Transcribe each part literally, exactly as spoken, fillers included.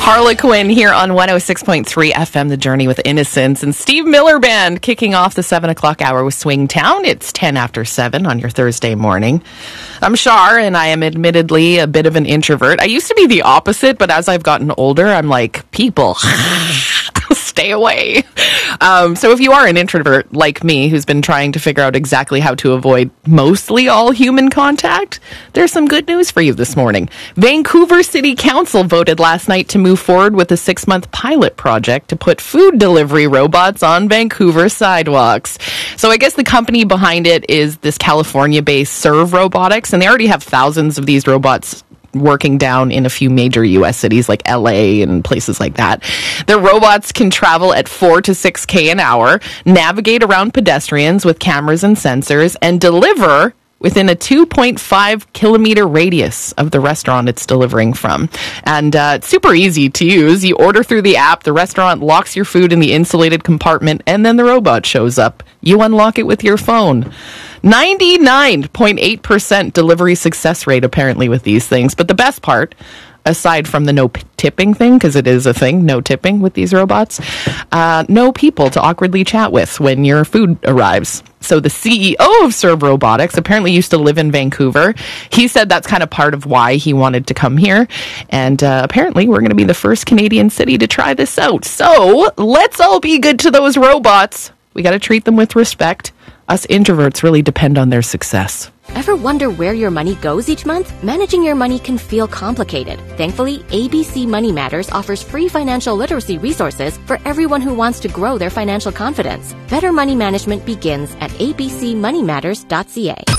Harlequin here on one oh six point three F M, The Journey with Innocence, and Steve Miller Band kicking off the seven o'clock hour with Swingtown. It's ten after seven on your Thursday morning. I'm Shar, and I am admittedly a bit of an introvert. I used to be the opposite, but as I've gotten older, I'm like, people, stay away. Um, so if you are an introvert like me, who's been trying to figure out exactly how to avoid mostly all human contact, there's some good news for you this morning. Vancouver City Council voted last night to move forward with a six-month pilot project to put food delivery robots on Vancouver sidewalks. So I guess the company behind it is this California-based Serve Robotics, and they already have thousands of these robots working down in a few major U S cities like L A and places like that. The robots can travel at four to six K an hour, navigate around pedestrians with cameras and sensors, and deliver within a two point five kilometer radius of the restaurant it's delivering from. And uh, it's super easy to use. You order through the app, the restaurant locks your food in the insulated compartment, and then the robot shows up. You unlock it with your phone. ninety-nine point eight percent delivery success rate, apparently, with these things. But the best part, aside from the no p- tipping thing, because it is a thing, no tipping with these robots, uh, no people to awkwardly chat with when your food arrives. So the C E O of Serve Robotics apparently used to live in Vancouver. He said that's kind of part of why he wanted to come here. And uh, apparently we're going to be the first Canadian city to try this out. So let's all be good to those robots. We got to treat them with respect. Us introverts really depend on their success. Ever wonder where your money goes each month? Managing your money can feel complicated. Thankfully, A B C Money Matters offers free financial literacy resources for everyone who wants to grow their financial confidence. Better money management begins at a b c money matters dot c a.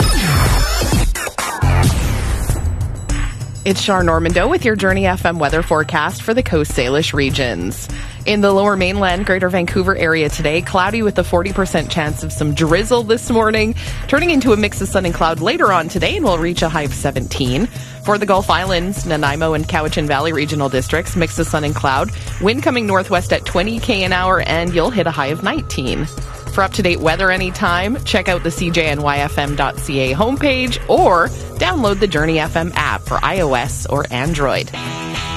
It's Shar Normando with your Journey F M weather forecast for the Coast Salish regions. In the Lower Mainland, Greater Vancouver area today, cloudy with a forty percent chance of some drizzle this morning, turning into a mix of sun and cloud later on today, and we'll reach a high of seventeen. For the Gulf Islands, Nanaimo and Cowichan Valley regional districts, mix of sun and cloud, wind coming northwest at twenty K an hour, and you'll hit a high of nineteen. For up-to-date weather anytime, check out the c j n y f m dot c a homepage or download the Journey F M app for iOS or Android.